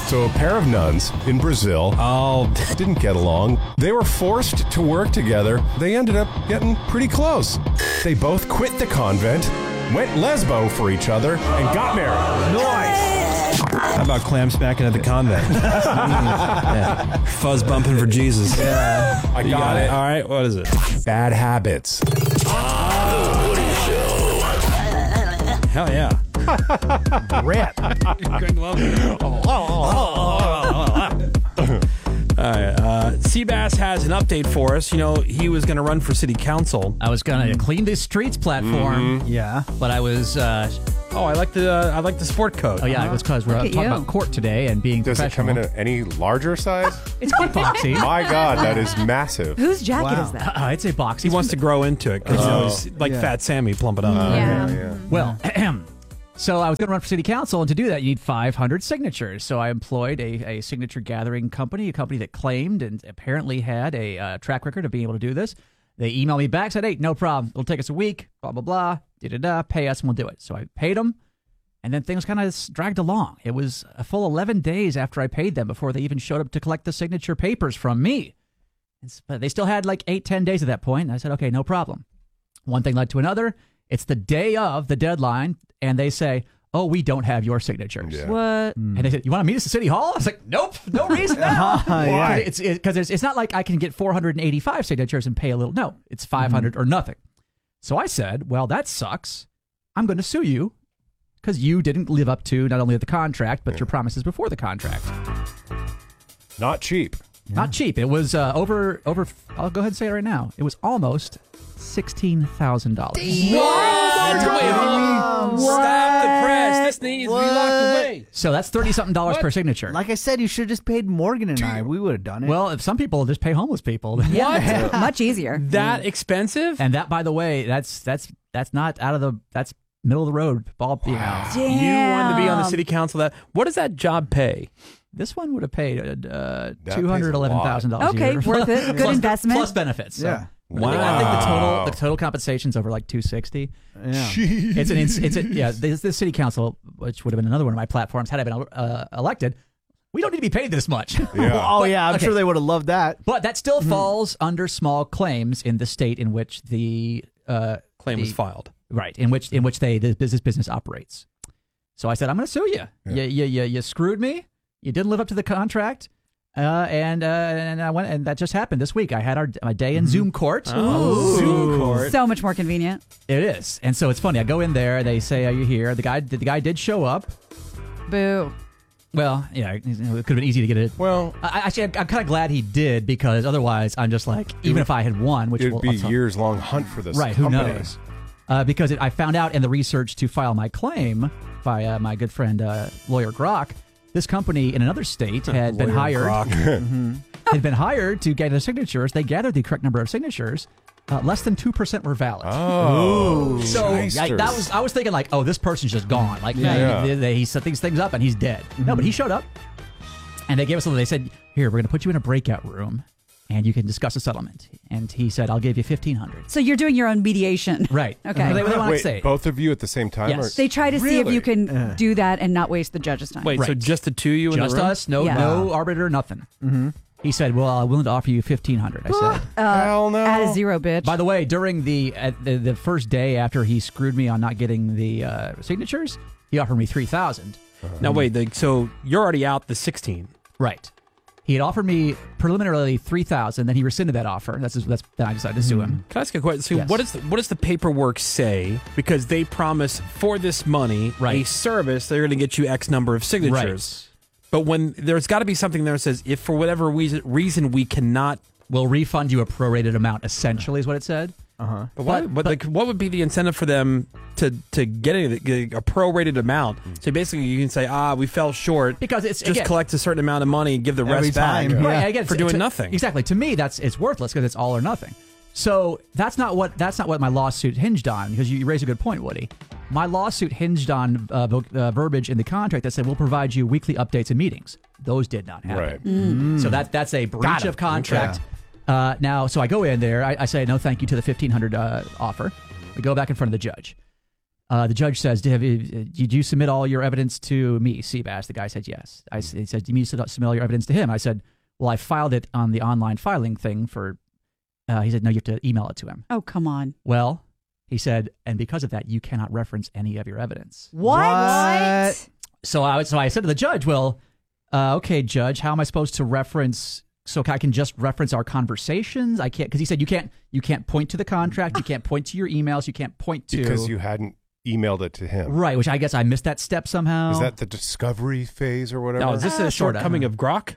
So a pair of nuns in Brazil didn't get along. They were forced to work together. They ended up getting pretty close. They both quit the convent, went lesbo for each other, and got married. Nice. How about clam smacking at the convent? Yeah. Fuzz bumping for Jesus. Yeah. I got it. All right, what is it? Bad habits. The Woody Show. Hell yeah. Rip. Greg loves it. All right, Seabass has an update for us. You know, he was going to run for city council. I was going to clean the streets platform. Yeah. But I was... I like the sport coat. Oh, yeah, it was because we're talking about court today and being Does professional. it come in any larger size? It's quite boxy. My God, that is massive. Whose jacket is that? It's a box. He wants to grow into it because he's like Fat Sammy, plump it up. Yeah. Well, so I was going to run for city council, and to do that, you need 500 signatures. So I employed a signature gathering company, a company that claimed and apparently had a track record of being able to do this. They emailed me back, said, hey, no problem. It'll take us a week, blah, blah, blah, da-da-da, pay us, and we'll do it. So I paid them, and then things kind of dragged along. It was a full 11 days after I paid them before they even showed up to collect the signature papers from me. But they still had like 8-10 days at that point, and I said, okay, no problem. One thing led to another. It's the day of the deadline, and they say, oh, we don't have your signatures. Yeah. What? And they said, you want to meet us at City Hall? I was like, nope, no reason now. Why? Because it's not like I can get 485 signatures and pay a little. No, it's 500 or nothing. So I said, well, that sucks. I'm going to sue you because you didn't live up to not only the contract, but your promises before the contract. Not cheap. Not cheap. It was over, I'll go ahead and say it right now. It was almost $16,000. Stop the press. This needs to be locked away. So that's $30-something per signature. Like I said, you should have just paid Morgan and I. We would have done it. Well, if some people just pay homeless people. Yeah, much easier. That expensive? And that, by the way, that's not out of the, that's middle of the road ball. You know. Damn. You wanted to be on the city council. What does that job pay? This one would have paid $211,000 a Okay, year. worth it. Good investment. Plus benefits. So. Yeah. Wow. I think the total compensation's over like $260. Yeah. This city council, which would have been another one of my platforms had I been elected, we don't need to be paid this much. Yeah. Oh, yeah. I'm sure they would have loved that. But that still falls under small claims in the state in which the Claim was filed. Right, in which the business operates. So I said, I'm going to sue you. Yeah. You screwed me. You didn't live up to the contract. And I went, and that just happened this week. I had my day in Zoom court. Zoom court. So much more convenient. It is, and so it's funny. I go in there. They say, "Are you here?" The guy did show up. Boo. Well, yeah, it could have been easy to get it. Well, I'm kind of glad he did because otherwise, I'm just like, even if I had won, which it would be a years-long hunt for this right? company. Who knows? Because I found out in the research to file my claim by my good friend lawyer Grok. This company in another state had been hired. Had been hired to gather signatures. They gathered the correct number of signatures. Less than 2% were valid. Oh, so I was thinking like, oh, this person's just gone. Like, he set these things up and he's dead. No, but he showed up, and they gave us something. They said, "Here, we're going to put you in a breakout room, and you can discuss a settlement." And he said, "I'll give you $1,500." So you're doing your own mediation. Right. Okay. They want to Wait, say both of you at the same time? Yes. They try to see if Really? you can do that and not waste the judge's time. Wait, so Right. just the two of you in just the room? us, no arbiter, nothing. He said, "Well, I'm willing to offer you $1,500." I said, Hell no. Add a zero, bitch. By the way, during the first day after he screwed me on not getting the signatures, he offered me $3,000. Now, wait, so you're already out the 16. Right. He had offered me preliminarily $3,000. Then he rescinded that offer. Then I decided to sue him. Can I ask a question? So Yes. what does the paperwork say? Because they promise for this money, a service, they're going to get you X number of signatures. But when there's got to be something there that says, if for whatever reason we cannot... We'll refund you a prorated amount, essentially, is what it said. But what would be the incentive for them to get a prorated amount? So basically, you can say, we fell short because it's just collect a certain amount of money and give the rest back for doing nothing. Exactly. To me, it's worthless because it's all or nothing. So that's not what my lawsuit hinged on. Because you raise a good point, Woody. My lawsuit hinged on verbiage in the contract that said we'll provide you weekly updates and meetings. Those did not happen. Right. So that's a breach of contract. Now, so I go in there. I say no, thank you to the $1,500 offer. We go back in front of the judge. The judge says, did you submit all your evidence to me, Seabass? The guy said yes. He said, do you submit all your evidence to him? I said, well, I filed it on the online filing thing for, he said, no, you have to email it to him. Oh, come on. Well, he said, and because of that, you cannot reference any of your evidence. What? So I said to the judge, well, okay, judge, how am I supposed to reference? So I can just reference our conversations? I can't, because he said you can't point to the contract, you can't point to your emails, you can't point to because you hadn't emailed it to him, right? Which I guess I missed that step somehow. Is that the discovery phase or whatever? No, is this a shortcoming of Grok?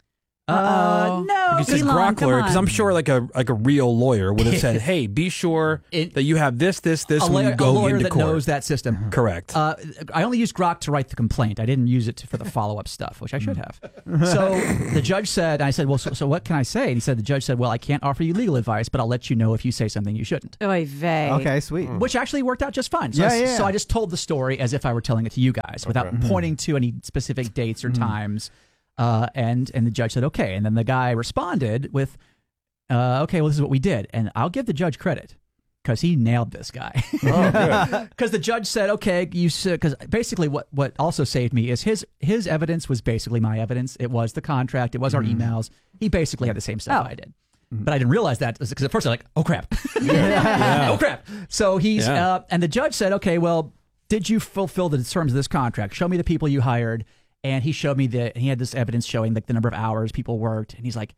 No, Because it's Elon, Grok lawyer. Because I'm come sure like a real lawyer would have said, "Hey, be sure that you have this when you go a lawyer into that court." knows that system. Correct. I only used Grok to write the complaint. I didn't use it for the follow-up stuff, which I should have. So the judge said, and I said, well, so what can I say? And he said, the judge said, well, I can't offer you legal advice, but I'll let you know if you say something you shouldn't. Oy vey. Okay, sweet. Which actually worked out just fine. So, Yeah. so I just told the story as if I were telling it to you guys without pointing to any specific dates or times. And the judge said, okay. And then the guy responded with, okay, well, this is what we did. And I'll give the judge credit because he nailed this guy. Because the judge said, okay, because basically what also saved me is his evidence was basically my evidence. It was the contract. It was our emails. He basically had the same stuff I did. But I didn't realize that because at first I was like, oh, crap. Oh, crap. So he's, and the judge said, okay, well, did you fulfill the terms of this contract? Show me the people you hired. And he showed me that he had this evidence showing like the number of hours people worked. And he's like,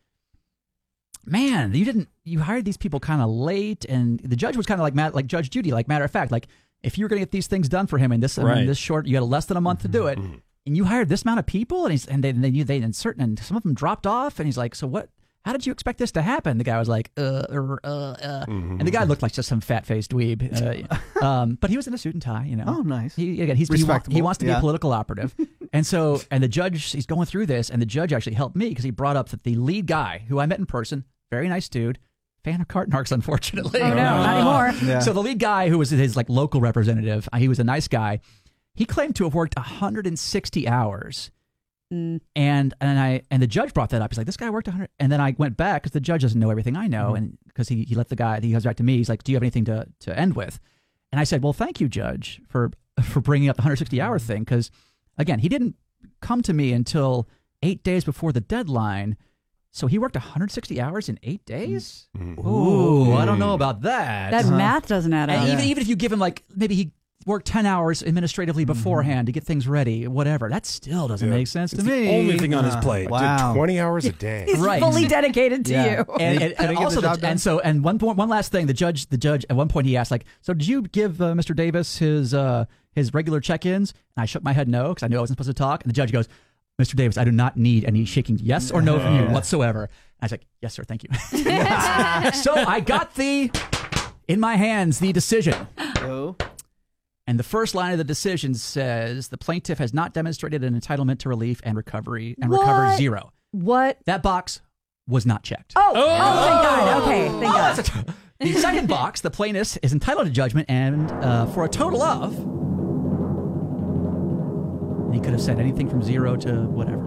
man, you hired these people kind of late. And the judge was kind of like Judge Judy, like matter of fact, like if you were going to get these things done for him in this short, you had less than a month to do it. And you hired this amount of people and they insert, and some of them dropped off. And he's like, so what? How did you expect this to happen? The guy was like, and the guy looked like just some fat-faced dweeb. But he was in a suit and tie, you know. Oh, nice. He Respectable. wants to be a political operative. And the judge, he's going through this, and the judge actually helped me because he brought up that the lead guy, who I met in person, very nice dude, fan of Cartnarks, unfortunately. Oh, no, not anymore. Yeah. So the lead guy, who was his like local representative, he was a nice guy. He claimed to have worked 160 hours. And the judge brought that up. He's like, this guy worked 100. And then I went back because the judge doesn't know everything I know, and because he let the guy. He goes back to me. He's like, do you have anything to end with? And I said, well, thank you, Judge, for bringing up the 160-hour thing, because again, he didn't come to me until 8 days before the deadline. So he worked 160 hours in 8 days. Ooh, I don't know about that. That math doesn't add up. And even if you give him like maybe he worked 10 hours administratively beforehand to get things ready, whatever. That still doesn't make sense to me. Only thing on his plate. Wow. 20 hours a day. He's fully dedicated to you. And also, one last thing. The judge at one point he asked, like, so did you give Mr. Davis his regular check-ins? And I shook my head no because I knew I wasn't supposed to talk. And the judge goes, Mr. Davis, I do not need any shaking yes or no from you whatsoever. And I was like, yes, sir, thank you. So I got in my hands the decision. Oh. And the first line of the decision says the plaintiff has not demonstrated an entitlement to relief and recovery and recovered zero. What? That box was not checked. Oh, thank God. Okay, thank God. The second box, the plaintiff is entitled to judgment and for a total of, he could have said anything from zero to whatever.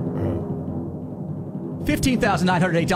$15,908.18.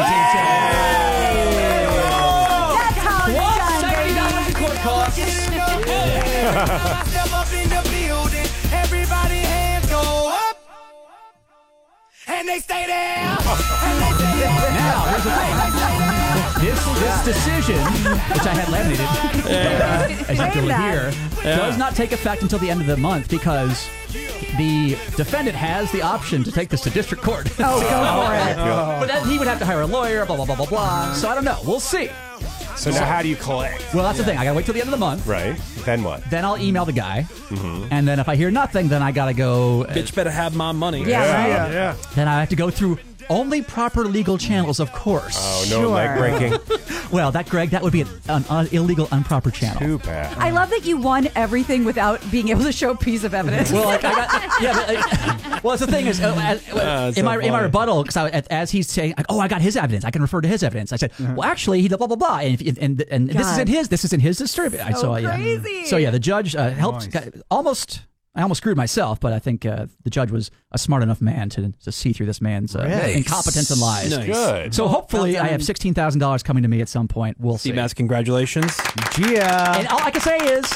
That's how it's done, baby. $170 court costs. Step up in the building, everybody hands go up, and they stay there. Now, here's the thing. This decision, which I had laminated, as you can hear, does not take effect until the end of the month because the defendant has the option to take this to district court. Oh, go for it. But then he would have to hire a lawyer, blah, blah, blah, blah, blah. So I don't know. We'll see. So now how do you collect? Well, that's the thing. I got to wait till the end of the month. Right. Then what? Then I'll email the guy. And then if I hear nothing, then I got to go. Bitch better have my money. Yeah, right. Yeah. Then I have to go through only proper legal channels, of course. Oh, no leg breaking. Well, Greg, that would be an illegal, improper channel. Too bad. I love that you won everything without being able to show a piece of evidence. Well, like, well, the thing is, in my rebuttal, because as he's saying, I got his evidence, I can refer to his evidence. I said, well, actually, he did blah blah blah, and this isn't his distributor. Crazy. So the judge helped almost. I almost screwed myself, but I think the judge was a smart enough man to see through this man's incompetence and lies. Nice. Good. So hopefully I have $16,000 coming to me at some point. We'll see. Seabass, congratulations. Yeah. And all I can say is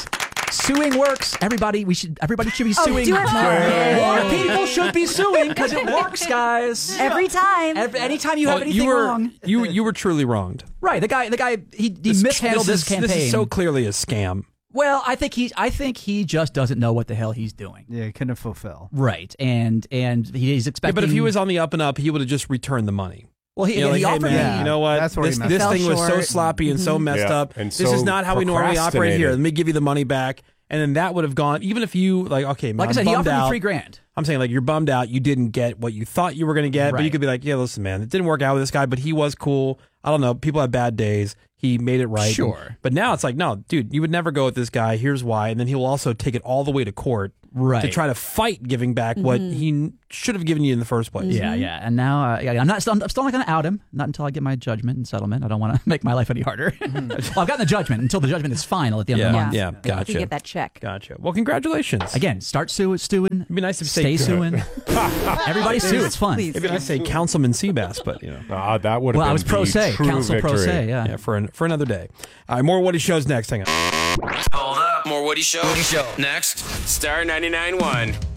Suing works. Everybody should be Oh, suing do it more. More people should be suing because it works, guys. Every time. Anytime you have Well, anything wrong. You were truly wronged. Right. The guy he mishandled this campaign. This is so clearly a scam. Well, I think he just doesn't know what the hell he's doing. Yeah, he couldn't fulfill. Right. And he's expecting. Yeah, but if he was on the up and up, he would have just returned the money. Well, he Hey, offered man, me. you know what? That's where he this messed this up. thing was so Fell sloppy and so messed Yeah, up. and This is so not how we normally operate here. procrastinated. Let me give you the money back. And then that would have gone, even if you, like, okay, man, Like I said, I'm he bummed offered me out. $3,000. I'm saying, like, you're bummed out. You didn't get what you thought you were going to get. But you Right. could be like, yeah, listen, man, it didn't work out with this guy, but he was cool. I don't know. People have bad days. He made it right. Sure. But now it's like, no, dude, you would never go with this guy. Here's why. And then he will also take it all the way to court Right. to try to fight giving back what he should have given you in the first place. Yeah, yeah. And now I'm still not going to out him. Not until I get my judgment and settlement. I don't want to make my life any harder. Well, I've gotten the judgment. Until the judgment is final at the end of the Yeah, month. yeah, You gotcha. get that check. Gotcha. Well, congratulations. Again, start stewing. It'd be nice if Stay suing. Everybody sue. It's fun. Please. Maybe I say Councilman Seabass, but you know, That would have Well, been I was pro the se. true Council pro victory. se. Yeah. yeah, for another day. All right, more Woody shows next. Hang on. Hold up. More Woody Show. Next. Star 99.1.